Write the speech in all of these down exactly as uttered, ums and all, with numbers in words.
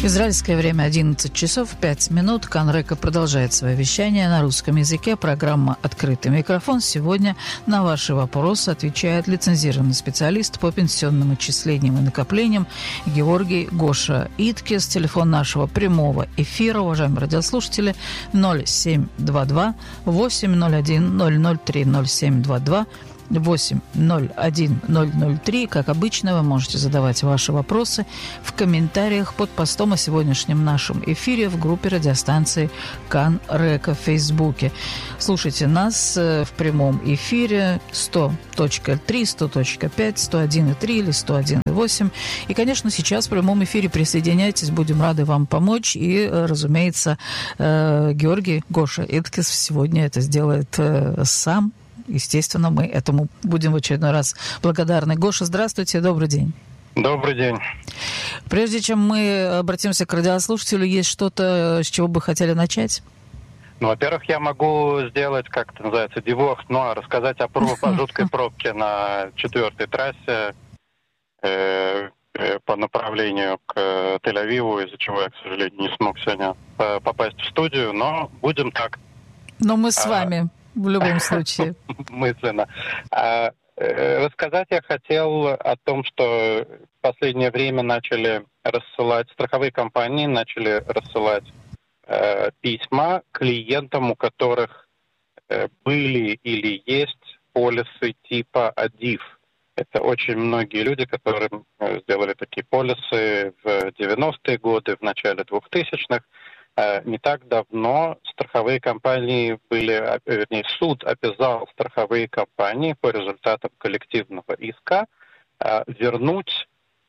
Израильское время одиннадцать часов пять минут. Канрека продолжает свое вещание на русском языке. Программа «Открытый микрофон». Сегодня на ваши вопросы отвечает лицензированный специалист по пенсионным отчислениям и накоплениям Георгий Гоша Иткис. Телефон нашего прямого эфира, уважаемые радиослушатели, ноль семь два два восемь ноль один ноль ноль три ноль семь два два восемь ноль один ноль ноль три. Как обычно, вы можете задавать ваши вопросы в комментариях под постом о сегодняшнем нашем эфире в группе радиостанции Канрека в Фейсбуке. Слушайте нас в прямом эфире сто точка три, сто точка пять, сто один и три или сто один и восемь. И, конечно, сейчас в прямом эфире присоединяйтесь, будем рады вам помочь. И, разумеется, Георгий Гоша Иткис сегодня это сделает сам. Естественно, мы этому будем в очередной раз благодарны. Гоша, здравствуйте, добрый день. Добрый день. Прежде чем мы обратимся к радиослушателю, есть что-то, с чего бы хотели начать? Ну, во-первых, я могу сделать, как это называется, диворс, ну, а рассказать о, проб, о жуткой пробке на четвертой трассе э, э, по направлению к Тель-Авиву, из-за чего я, к сожалению, не смог сегодня попасть в студию, но будем так. Но мы с а... вами. В любом случае. Мысленно. А, э, рассказать я хотел о том, что в последнее время начали рассылать, страховые компании начали рассылать э, письма клиентам, у которых э, были или есть полисы типа АДИФ. Это очень многие люди, которые э, сделали такие полисы в девяностые годы, в начале двухтысячных. Не так давно страховые компании были, вернее, суд обязал страховые компании по результатам коллективного иска вернуть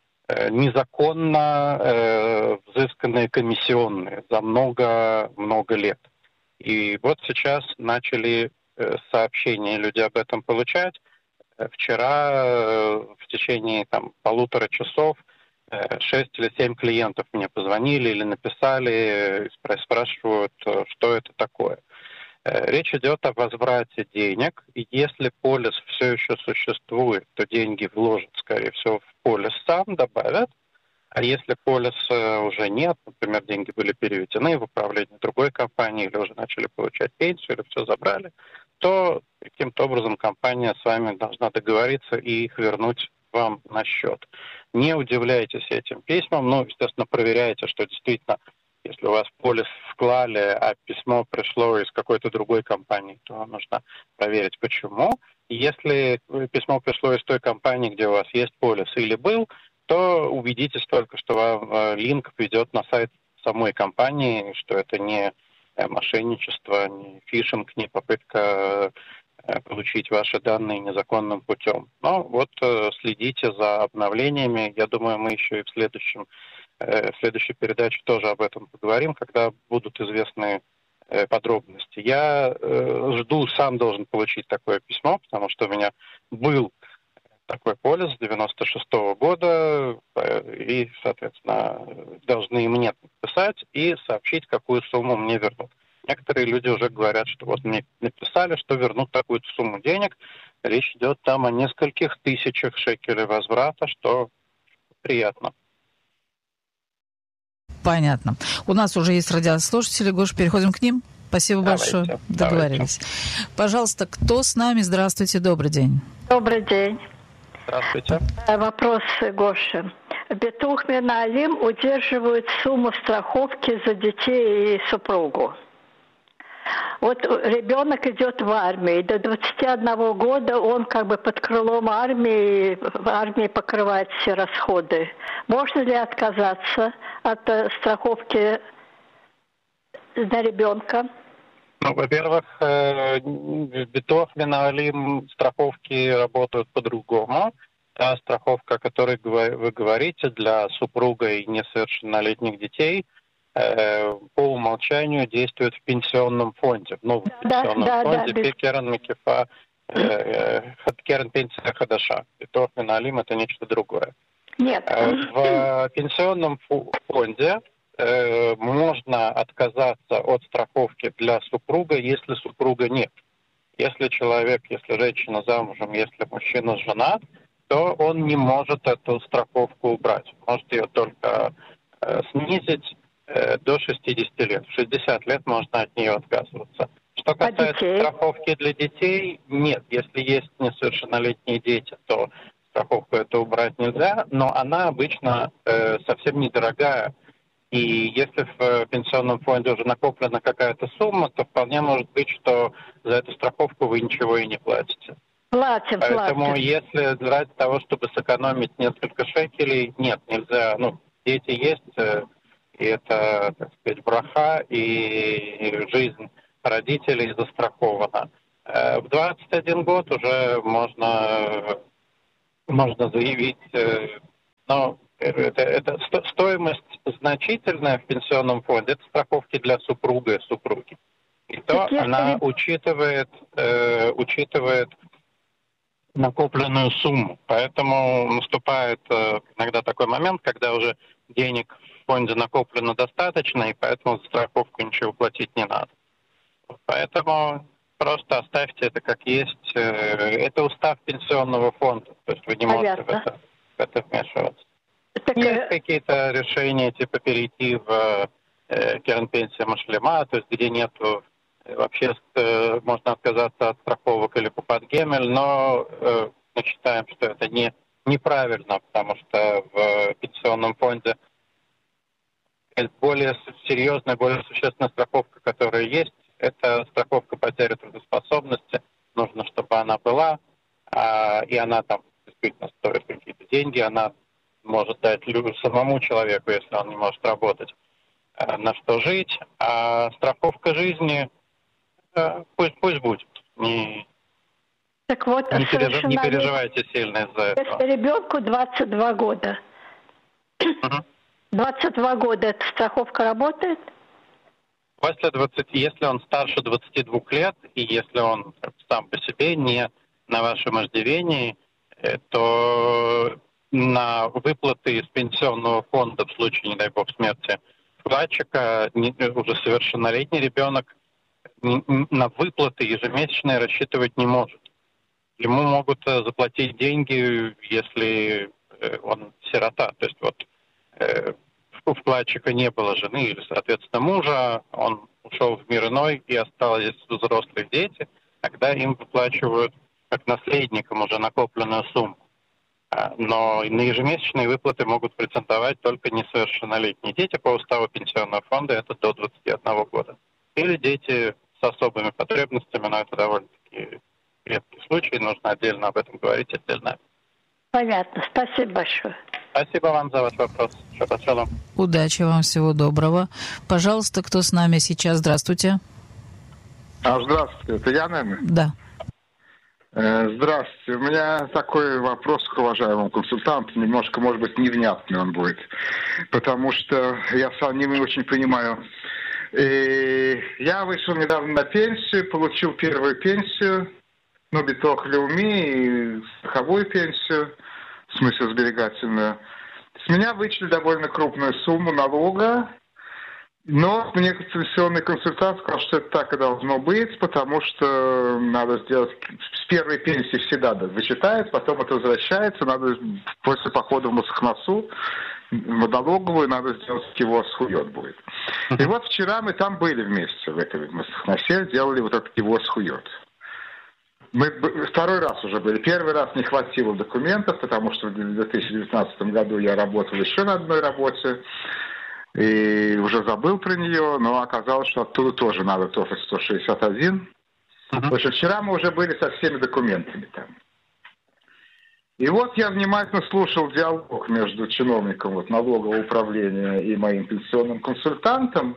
незаконно взысканные комиссионные за много-много лет. И вот сейчас начали сообщения люди об этом получать. Вчера в течение там, полутора часов шесть или семь клиентов мне позвонили или написали, спрашивают, что это такое. Речь идет о возврате денег, и если полис все еще существует, то деньги вложат, скорее всего, в полис сам, добавят, а если полиса уже нет, например, деньги были переведены в управление другой компании или уже начали получать пенсию, или все забрали, то каким-то образом компания с вами должна договориться и их вернуть вам на счет. Не удивляйтесь этим письмам, но, естественно, проверяйте, что действительно, если у вас полис вклали, а письмо пришло из какой-то другой компании, то нужно проверить, почему. И если письмо пришло из той компании, где у вас есть полис или был, то убедитесь только, что вам линк ведет на сайт самой компании, что это не мошенничество, не фишинг, не попытка получить ваши данные незаконным путем. Но вот э, следите за обновлениями. Я думаю, мы еще и в следующем, э, в следующей передаче тоже об этом поговорим, когда будут известны э, подробности. Я э, жду, сам должен получить такое письмо, потому что у меня был такой полис с девяносто шестого года, э, и, соответственно, должны мне написать и сообщить, какую сумму мне вернут. Некоторые люди уже говорят, что вот мне написали, что вернут такую-то сумму денег. Речь идет там о нескольких тысячах шекелей возврата, что приятно. Понятно. У нас уже есть радиослушатели. Гош, переходим к ним. Спасибо Давайте, большое. Договорились. Давайте. Пожалуйста, кто с нами? Здравствуйте, добрый день. Добрый день. Здравствуйте. Вопрос Гоши. Битух Миналим удерживают сумму страховки за детей и супругу. Вот ребенок идет в армию, до двадцати одного года он как бы под крылом армии, в армии покрывает все расходы. Можно ли отказаться от страховки на ребенка? Ну, во-первых, Битух Миналим страховки работают по-другому. Та страховка, о которой вы говорите, для супруга и несовершеннолетних детей, по умолчанию действует в пенсионном фонде, в новом да, пенсионном да, фонде, да, Керен Микифа, Керен Пенсия Хадаша. Битух Миналим — это нечто другое. Нет. В пенсионном фонде э, можно отказаться от страховки для супруга, если супруга нет. Если человек, если женщина замужем, если мужчина женат, то он не может эту страховку убрать. Может ее только э, снизить снизить э, до шестидесяти лет. В шестьдесят лет можно от нее отказываться. Что касается а страховки для детей, нет. Если есть несовершеннолетние дети, то страховку это убрать нельзя, но она обычно э, совсем недорогая. И если в пенсионном фонде уже накоплена какая-то сумма, то вполне может быть, что за эту страховку вы ничего и не платите. Платим, Поэтому платим. если ради того, чтобы сэкономить несколько шекелей, нет, нельзя. Ну, дети есть, э, и это, так сказать, браха, и жизнь родителей застрахована. Э, в двадцать один год уже можно, можно заявить, э, но это, это сто, стоимость значительная в пенсионном фонде. Это страховки для супруга и супруги. И то Так она если... учитывает, э, учитывает накопленную сумму. Поэтому наступает э, иногда такой момент, когда уже денег в фонде накоплено достаточно, и поэтому за страховку ничего платить не надо. Поэтому просто оставьте это как есть. Э, это устав пенсионного фонда, то есть вы не можете в это, в это вмешиваться. Так... Есть какие-то решения, типа перейти в э, керн-пенсия Машлема, то есть где нету вообще э, можно отказаться от страховок или Купат-Гемель, но э, мы считаем, что это не, неправильно, потому что в пенсионном фонде более серьезная, более существенная страховка, которая есть, это страховка потери трудоспособности. Нужно, чтобы она была, а, и она там действительно стоит какие-то деньги, она может дать самому человеку, если он не может работать, на что жить. А страховка жизни Пусть, пусть будет. Не, так вот, не, переж... не переживайте сильно из-за этого. Если ребенку двадцать два года, угу. двадцать два года эта страховка работает? После двадцати, если он старше двадцати двух лет, и если он сам по себе не на вашем иждивении, то на выплаты из пенсионного фонда в случае, не дай бог, смерти вкладчика, уже совершеннолетний ребенок на выплаты ежемесячные рассчитывать не может. Ему могут заплатить деньги, если он сирота. То есть вот у вкладчика не было жены или, соответственно, мужа, он ушел в мир иной и остались взрослые дети, тогда им выплачивают как наследникам уже накопленную сумму. Но на ежемесячные выплаты могут претендовать только несовершеннолетние дети. По уставу пенсионного фонда это до двадцати одного года. Или дети с особыми потребностями, но это довольно-таки редкий случай, нужно отдельно об этом говорить, отдельно. Понятно, спасибо большое. Спасибо вам за ваш вопрос. Шаббат шалом. Удачи вам, всего доброго. Пожалуйста, кто с нами сейчас? Здравствуйте. А, здравствуйте, это я, наверное? Да. Здравствуйте. У меня такой вопрос к уважаемому консультанту, немножко, может быть, невнятный он будет, потому что я сам не очень понимаю. И я вышел недавно на пенсию, получил первую пенсию, ну, битох леуми и страховую пенсию, в смысле сберегательную. С меня вычли довольно крупную сумму налога, но мне пенсионный консультант сказал, что это так и должно быть, потому что надо сделать с первой пенсии всегда вычитается, потом это возвращается, надо после похода в Мусахнасу, в налоговую, надо сделать его схует будет. И вот вчера мы там были вместе в этой Мусахнасе, делали вот этот его схует. Мы второй раз уже были. Первый раз не хватило документов, потому что в две тысячи девятнадцатом году я работал еще на одной работе. И уже забыл про нее, но оказалось, что оттуда тоже надо тофель сто шестьдесят один. Uh-huh. Потому что вчера мы уже были со всеми документами там. И вот я внимательно слушал диалог между чиновником вот, налогового управления и моим пенсионным консультантом.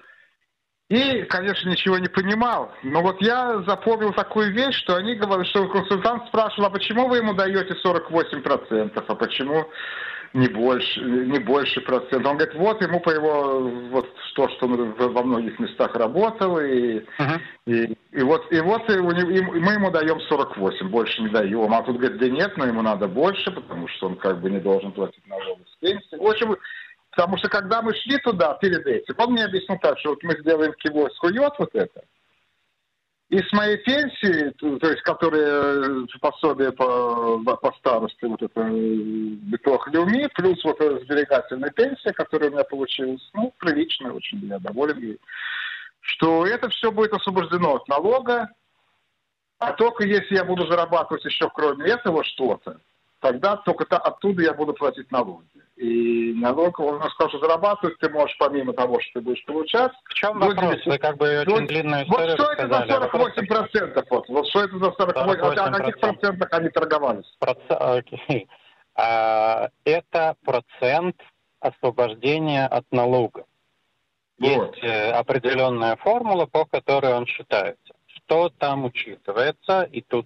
И, конечно, ничего не понимал. Но вот я запомнил такую вещь, что они говорят, что консультант спрашивал, а почему вы ему даете сорок восемь процентов, а почему не больше, не больше процентов. Он говорит, вот ему по его, вот то, что он во многих местах работал, и, uh-huh. и, и вот, и вот и, и мы ему даем сорок восемь, больше не даем. А тут говорит, да нет, но ему надо больше, потому что он как бы не должен платить налоги с пенсии. В общем, потому что когда мы шли туда перед этим, он мне объяснил так, что вот мы сделаем его схует вот это, И с моей пенсии, то есть, которые пособие по, по старости, вот это битох люми, плюс вот эта сберегательная пенсия, которая у меня получилась, ну, приличная, очень я доволен ей, что это все будет освобождено от налога, а только если я буду зарабатывать еще кроме этого что-то, тогда только -то оттуда я буду платить налоги. И налог, он сказал, что зарабатывать ты можешь помимо того, что ты будешь получать. В чем вопрос? Вы как бы очень вот, длинную Вот историю что это за сорок восемь процентов? Вот, вот что это за сорок восемь процентов? О каких процентах они торговались? Окей. А, это процент освобождения от налога. Вот. Есть определенная формула, по которой он считается. Что там учитывается, и тут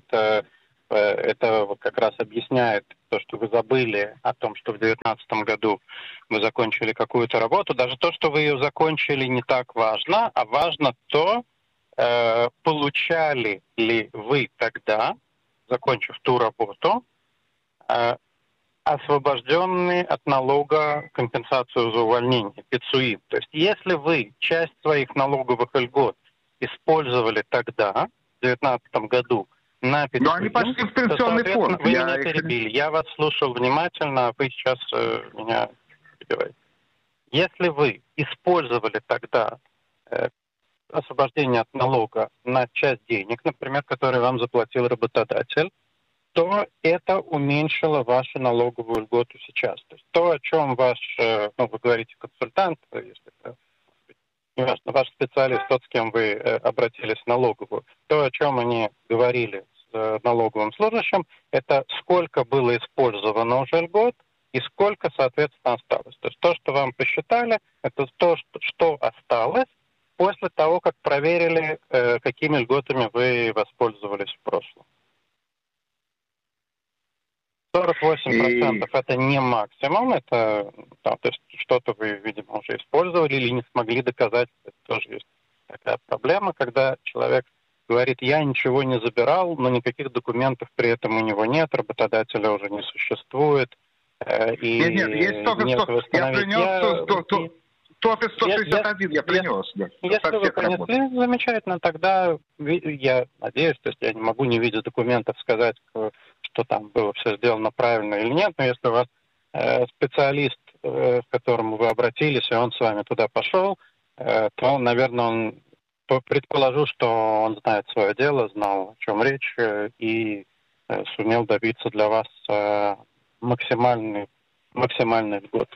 это как раз объясняет то, что вы забыли о том, что в две тысячи девятнадцатом году вы закончили какую-то работу. Даже то, что вы ее закончили, не так важно, а важно то, э, получали ли вы тогда, закончив ту работу, э, освобожденные от налога компенсацию за увольнение, пицуим. То есть если вы часть своих налоговых льгот использовали тогда, в две тысячи девятнадцатом году, на пицуим, но они пошли в пенсионный то, фонд. Вы я меня их... перебили. Я вас слушал внимательно, а вы сейчас э, меня перебиваете. Если вы использовали тогда э, освобождение от налога на часть денег, например, которые вам заплатил работодатель, то это уменьшило вашу налоговую льготу сейчас. То есть то, о чем ваш, ну, вы говорите, консультант, если это, неважно, ваш специалист, тот, с кем вы обратились в налоговую, то, о чем они говорили с налоговым служащим, это сколько было использовано уже льгот и сколько, соответственно, осталось. То есть то, что вам посчитали, это то, что, что осталось после того, как проверили, какими льготами вы воспользовались в прошлом. сорок восемь процентов и... это не максимум, это да, то есть что-то вы, видимо, уже использовали или не смогли доказать. Это тоже есть такая проблема, когда человек говорит, я ничего не забирал, но никаких документов при этом у него нет, работодателя уже не существует. Э, и нет, нет, есть только нет сто, я принес я... сто, сто, сто, сто шестьдесят один, я, я принес. Если, да, если вы принесли, работ. Замечательно, тогда я надеюсь, то есть я не могу, не видя документов, сказать, что там было все сделано правильно или нет, но если у вас э, специалист, э, к которому вы обратились, и он с вами туда пошел, э, то, наверное, он предположу, что он знает свое дело, знал, о чем речь, э, и э, сумел добиться для вас э, максимальной, максимальной льготы.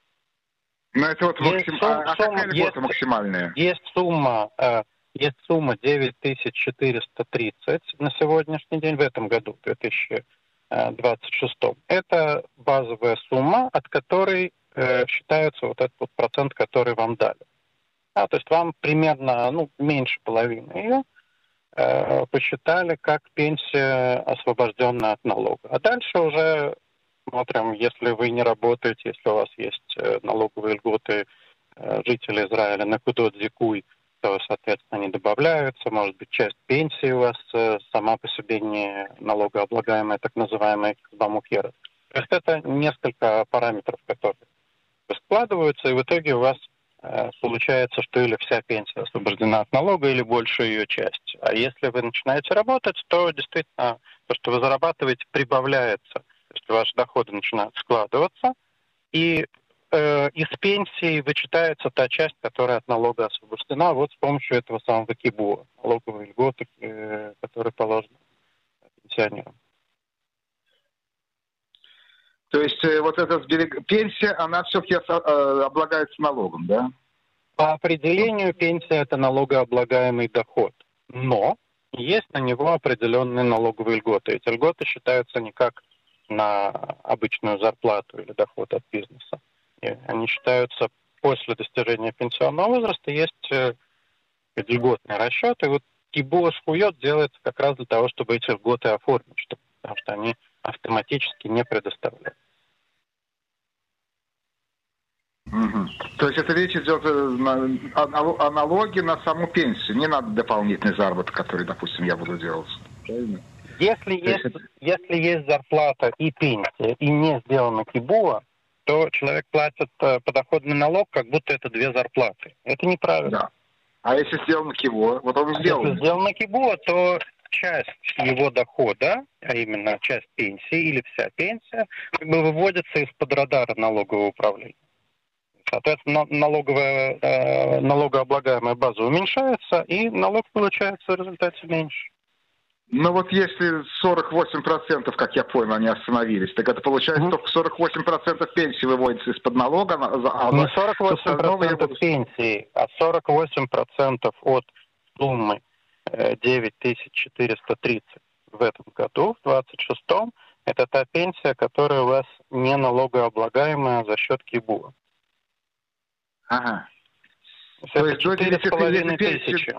Ну это вот максим... сум, а, а какая льгота есть, максимальная? Есть сумма... Э, Есть сумма девять тысяч четыреста тридцать на сегодняшний день, в этом году, в две тысячи двадцать шестом. Это базовая сумма, от которой э, считается вот этот вот процент, который вам дали. А, то есть вам примерно ну, меньше половины ее э, посчитали как пенсия, освобожденная от налога. А дальше уже смотрим, если вы не работаете, если у вас есть э, налоговые льготы э, жителей Израиля на кудот зикуй, то, соответственно, они добавляются. Может быть, часть пенсии у вас э, сама по себе не налогооблагаемая, так называемая кбамухера. То есть это несколько параметров, которые складываются, и в итоге у вас э, получается, что или вся пенсия освобождена от налога, или большая ее часть. А если вы начинаете работать, то действительно то, что вы зарабатываете, прибавляется. То есть ваши доходы начинают складываться, и из пенсии вычитается та часть, которая от налога освобождена, вот с помощью этого самого КИБО, налоговой льготы, которые положены пенсионерам. То есть вот эта пенсия, она все-таки облагается налогом, да? По определению пенсия – это налогооблагаемый доход, но есть на него определенные налоговые льготы. Эти льготы считаются не как на обычную зарплату или доход от бизнеса. Они считаются после достижения пенсионного возраста, есть э, льготные расчеты. Вот КИБО схует делается как раз для того, чтобы эти льготы оформить, чтобы, потому что они автоматически не предоставляют. Угу. То есть это речь идет о, о налоге на саму пенсию, не на дополнительный заработок, который, допустим, я буду делать. Правильно? Если есть, есть, если есть зарплата и пенсия, и не сделано КИБО, то человек платит подоходный налог, как будто это две зарплаты. Это неправильно. Да. А если сделал на КИБО? Вот он сделал. Если сделал на КИБО, то часть его дохода, а именно часть пенсии или вся пенсия, как бы выводится из-под радара налогового управления. Соответственно, налоговая, э, налогооблагаемая база уменьшается, и налог получается в результате меньше. Ну вот если сорок восемь процентов, как я понял, они остановились, так это получается mm-hmm. только сорок восемь процентов пенсии выводится из-под налога. А не сорок восемь процентов буду... пенсии, а сорок восемь процентов от суммы девять тысяч четыреста тридцать в этом году, в двадцать шестом, это та пенсия, которая у вас не налогооблагаемая за счет КИБО. Ага. То есть четыре с половиной тысячи.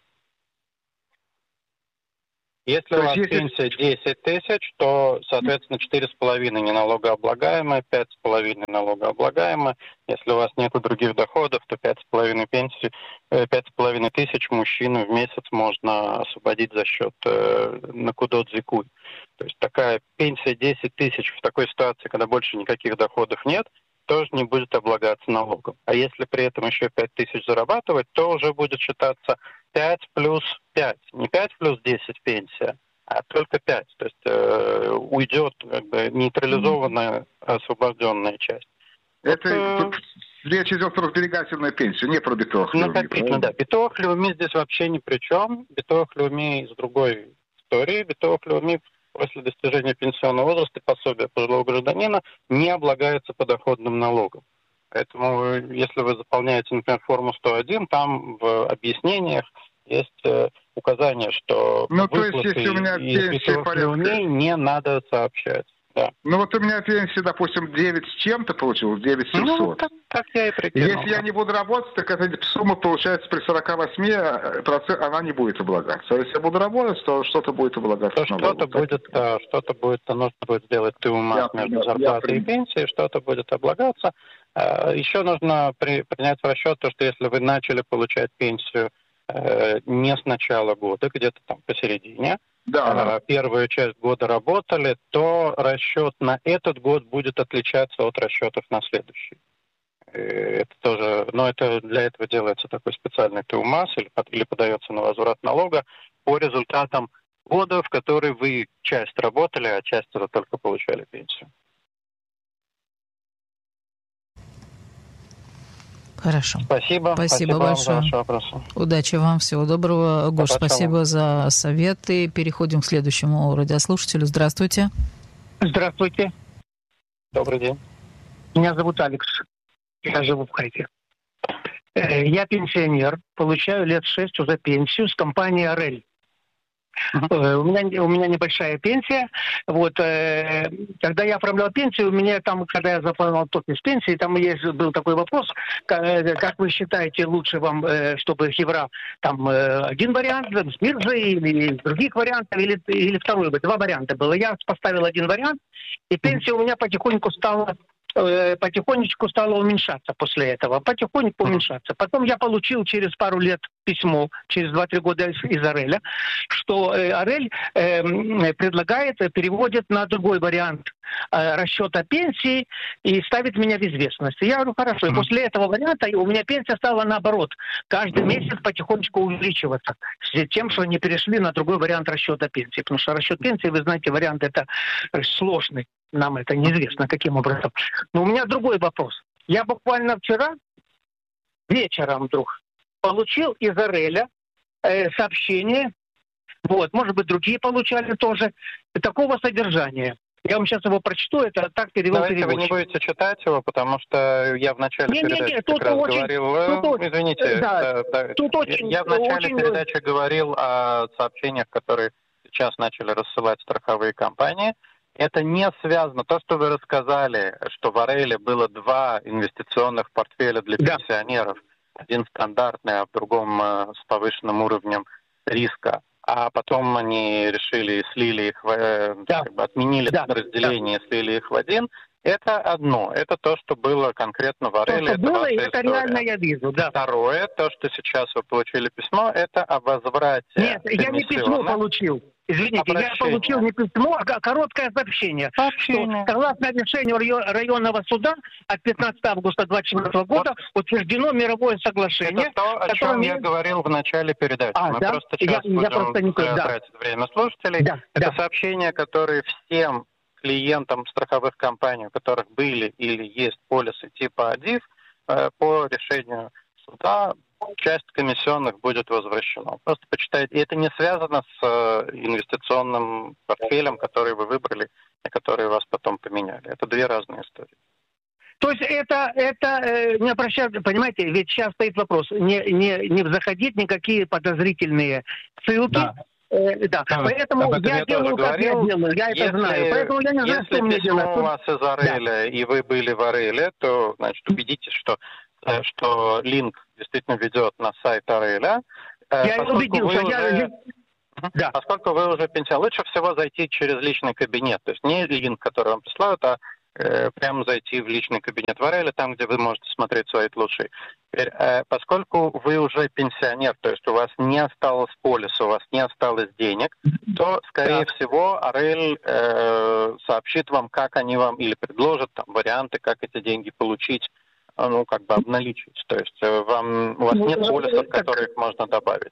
Если у вас если... пенсия десять тысяч, то, соответственно, четыре с половиной не налогооблагаемая, пять с половиной налогооблагаемая. Если у вас нет других доходов, то пять с половиной пенсии, пять с половиной тысяч мужчину в месяц можно освободить за счет э, накудот-зикуй. То есть такая пенсия десять тысяч в такой ситуации, когда больше никаких доходов нет, тоже не будет облагаться налогом. А если при этом еще пять тысяч зарабатывать, то уже будет считаться пять плюс пять. Не пять плюс десять пенсия, а только пять. То есть э, уйдет как бы нейтрализованная освобожденная часть. Это вот, речь идет про сберегательную пенсию, не про битох леуми. Накопительно, да. Битох леуми здесь вообще ни при чем. Битох леуми из другой истории. Битох леуми после достижения пенсионного возраста пособие пожилого гражданина не облагается подоходным налогом. Поэтому, если вы заполняете, например, форму сто один, там в объяснениях есть э, указание, что ну, то есть, если у меня пенсия порядка... не надо сообщать. Да. Ну вот у меня пенсия, допустим, девять с чем-то получилось, девять тысяч семьсот. Ну, так, так я и прикинул. Если я не буду работать, так эта сумма, получается, при сорок восемь процентов она не будет облагаться. А если я буду работать, то что-то будет облагаться. То что-то будет, а, что-то будет, то нужно будет сделать тыумас между зарплатой и пенсией, что-то будет облагаться. А, еще нужно при, принять в расчет то, что если вы начали получать пенсию э, не с начала года, где-то там посередине, да. первую часть года работали, то расчет на этот год будет отличаться от расчетов на следующий. Это тоже, но это для этого делается такой специальный ТУМАС или, или подается на возврат налога по результатам года, в который вы часть работали, а часть это только получали пенсию. Хорошо. Спасибо. Спасибо, спасибо большое. Вам за ваши вопросы. Удачи вам, всего доброго. Гош, Спасибо. спасибо за советы. Переходим к следующему радиослушателю. Здравствуйте. Здравствуйте. Добрый день. Меня зовут Алекс. Я живу в Хайфе. Я пенсионер, получаю лет шесть уже пенсию с компании «Орель». Uh-huh. У меня, у меня небольшая пенсия. Вот, э, когда я оформлял пенсию, у меня там, когда я заполнял топис пенсии, там есть, был такой вопрос, как, как вы считаете, лучше вам, э, чтобы Хевра, там э, один вариант, с Мирджей, или других вариантов, или, или второй, два варианта было. Я поставил один вариант, и пенсия у меня потихоньку стала потихонечку стало уменьшаться после этого, потихоньку уменьшаться. Потом я получил через пару лет письмо, через два-три года из Ореля, что Орель э, предлагает, переводит на другой вариант э, расчета пенсии и ставит меня в известность. Я говорю, хорошо. И после этого варианта у меня пенсия стала наоборот, каждый месяц потихонечку увеличиваться, с тем, что они перешли на другой вариант расчета пенсии. Потому что расчет пенсии, вы знаете, вариант это сложный. Нам это неизвестно, каким образом. Но у меня другой вопрос. Я буквально вчера вечером вдруг получил из Ореля э, сообщение, вот, может быть, другие получали тоже, такого содержания. Я вам сейчас его прочту, это так перевел переводчик. переводчик. Вы не будете читать его, потому что я в начале не, передачи не, не, как раз очень, говорил... Тут, извините, да, да, тут я, очень, я в начале очень... передачи говорил о сообщениях, которые сейчас начали рассылать страховые компании. Это не связано. То, что вы рассказали, что в Ореле было два инвестиционных портфеля для да. пенсионеров. Один стандартный, а в другом э, с повышенным уровнем риска. А потом они решили, слили их, э, да. как бы отменили да. разделение, да. слили их в один. Это одно. Это то, что было конкретно в Ореле. То, что это было, ваша это история. реально я вижу, да. Второе, то, что сейчас вы получили письмо, это о возврате. Нет, я не письмо получил. Извините, обращение. Я получил не письмо, а короткое сообщение. Сообщение. Что, согласно решению районного суда от пятнадцатого августа две тысячи двадцать четвёртого года вот. утверждено мировое соглашение. Это то, о чем я говорил в начале передачи. А, Мы да? просто сейчас я, будем я просто не... зря да. тратить время слушателей. Да, это да. сообщения, которые всем клиентам страховых компаний, у которых были или есть полисы типа АДИФ, по решению суда часть комиссионных будет возвращена. Просто почитайте. И это не связано с инвестиционным портфелем, который вы выбрали, и который вас потом поменяли. Это две разные истории. То есть это, это э, не обращаться, понимаете, ведь сейчас стоит вопрос, не, не, не заходить никакие подозрительные ссылки. Да. Э, да. А, Поэтому я, я делаю, как я делаю, я если, это знаю. Поэтому я не знаю, если что мне делать. Если у вас из Ареля, да. и вы были в Ареле, то, значит, убедитесь, что, что линк действительно ведет на сайт Ареля. Я убедился. Уже... Я... Да. Поскольку вы уже пенсионер, лучше всего зайти через личный кабинет. То есть не линк, который вам присылают, а э, прямо зайти в личный кабинет в Ареле, там, где вы можете смотреть свои лучшие. Теперь, э, поскольку вы уже пенсионер, то есть у вас не осталось полиса, у вас не осталось денег, то, скорее да. всего, Арель э, сообщит вам, как они вам, или предложат там варианты, как эти деньги получить, ну, как бы обналичить. То есть э, вам, у вас нет полисов, которые их можно добавить.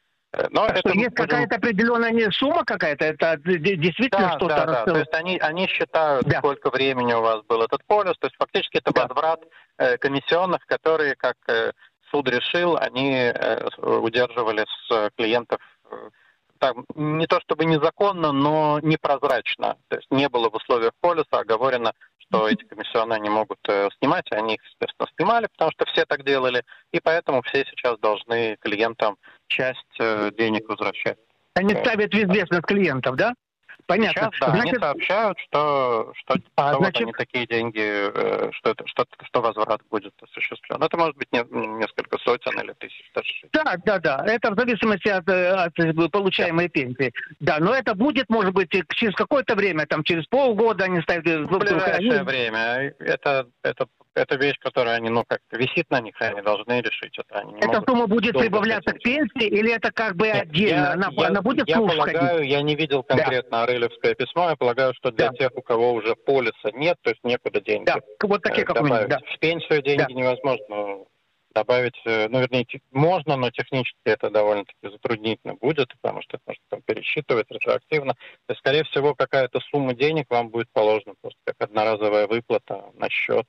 Но это есть будем... какая-то определенная сумма какая-то, это действительно да, что-то... Да, да, то есть они, они считают, да. сколько времени у вас был этот полис, то есть фактически это да. возврат э, комиссионных, которые, как э, суд решил, они э, удерживали с клиентов э, там, не то чтобы незаконно, но непрозрачно. То есть не было в условиях полиса оговорено, что эти комиссионные они могут э, снимать, и они их, естественно, снимали, потому что все так делали, и поэтому все сейчас должны клиентам часть э, денег возвращать. Они ставят в известность клиентов, да? Понятно. Сейчас, да, значит... они сообщают, что, что, а, что значит... вот они такие деньги, э, что, это, что, что возврат будет осуществлен. Это может быть не, несколько сотен или тысяч даже. Да, да, да. Это в зависимости от, от получаемой да. пенсии. Да, но это будет, может быть, через какое-то время, там через полгода они ставят... В ближайшее они... время. Это, это, это вещь, которая они, ну, как-то висит на них, и они должны решить это. Они не эта сумма будет прибавляться к пенсии или это как бы отдельно? Я, она, я, она будет я слушать? полагаю, я не видел конкретно да. Арелевское письмо, я полагаю, что для да. тех, у кого уже полиса нет, то есть некуда деньги да. вот такие, как добавить. Да. В пенсию деньги да. невозможно добавить, ну, вернее, можно, но технически это довольно-таки затруднительно будет, потому что это можно там пересчитывать ретроактивно. То есть, скорее всего, какая-то сумма денег вам будет положена просто как одноразовая выплата на счет.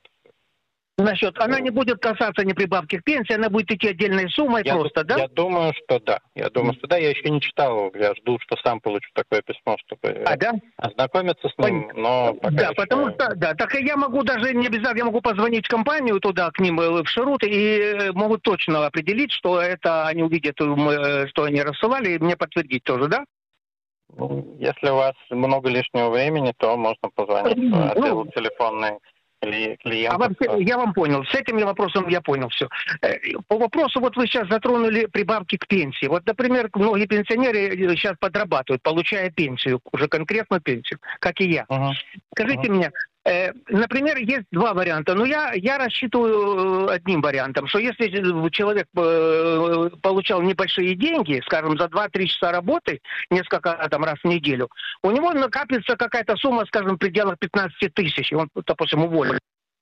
На счет. Она не будет касаться ни прибавки к пенсии, она будет идти отдельной суммой я просто, ду- да? Я думаю, что да. Я думаю, что да. Я еще не читал его. Я жду, что сам получу такое письмо, чтобы а, да? ознакомиться с ним. Но пока да, еще... потому что, да, так и я могу даже не обязательно, я могу позвонить в компанию туда, к ним в Шерут, и могут точно определить, что это они увидят, что они рассылали, и мне подтвердить тоже, да? Если у вас много лишнего времени, то можно позвонить в отдел ну, телефонный. А вообще, я вам понял. С этим вопросом я понял все. По вопросу, вот вы сейчас затронули прибавки к пенсии. Вот, например, многие пенсионеры сейчас подрабатывают, получая пенсию, уже конкретную пенсию, как и я. Uh-huh. Скажите uh-huh. мне, э, например, есть два варианта. Но я, я рассчитываю одним вариантом, что если человек э, получал небольшие деньги, скажем, за два-три часа работы, несколько там, раз в неделю, у него накапится какая-то сумма, скажем, в пределах пятнадцать тысяч, и он, допустим, уволен.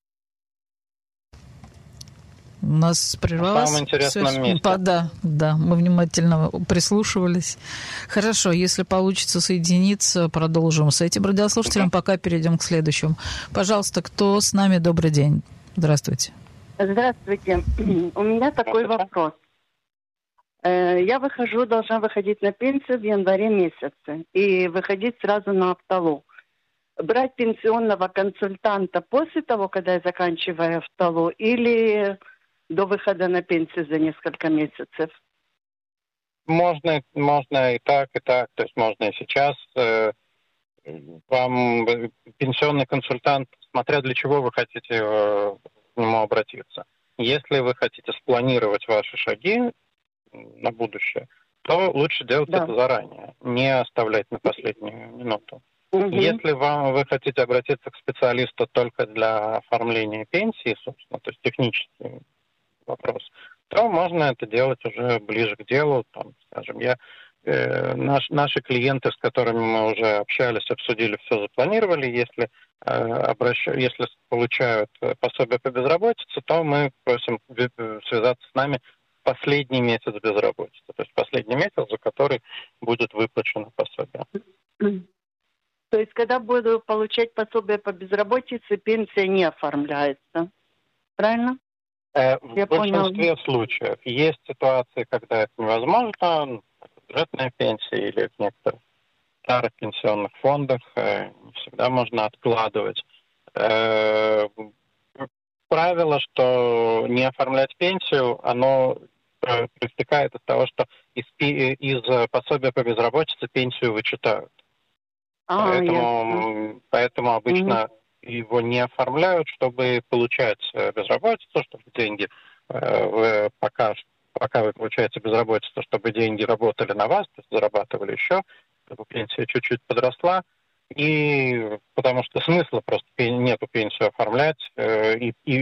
У нас прервалось. В самом интересном все, месте. Да, да, мы внимательно прислушивались. Хорошо, если получится соединиться, продолжим с этим радиослушателем, пока перейдем к следующему. Пожалуйста, кто с нами? Добрый день. Здравствуйте. Здравствуйте. У меня такой вопрос. Я выхожу, должна выходить на пенсию в январе месяце и выходить сразу на Автолу. Брать пенсионного консультанта после того, когда я заканчиваю Автолу, или до выхода на пенсию за несколько месяцев? Можно, можно и так, и так. То есть можно и сейчас. Вам пенсионный консультант, смотря для чего вы хотите к нему обратиться. Если вы хотите спланировать ваши шаги на будущее, то лучше делать да. это заранее, не оставлять на последнюю минуту. Угу. Если вам, вы хотите обратиться к специалисту только для оформления пенсии, собственно, то есть технический вопрос, то можно это делать уже ближе к делу. Там, скажем, я э, наш, наши клиенты, с которыми мы уже общались, обсудили, все запланировали, если, э, обращ... если получают пособие по безработице, то мы просим связаться с нами в последний месяц безработицы, то есть последний месяц, за который будет выплачено пособие. То есть, когда буду получать пособие по безработице, пенсия не оформляется. Правильно? Э, в Я большинстве понял. случаев есть ситуации, когда это невозможно, бюджетная пенсия или в некоторых старых пенсионных фондах э, не всегда можно откладывать. Э, правило, что не оформлять пенсию, оно проистекает из того, что из, из пособия по безработице пенсию вычитают. А, поэтому, поэтому обычно угу. его не оформляют, чтобы получать безработицу, чтобы деньги, э, вы, пока, пока вы получаете безработицу, чтобы деньги работали на вас, то есть зарабатывали еще, чтобы пенсия чуть-чуть подросла. И потому что смысла просто нету пенсию оформлять, э, и, и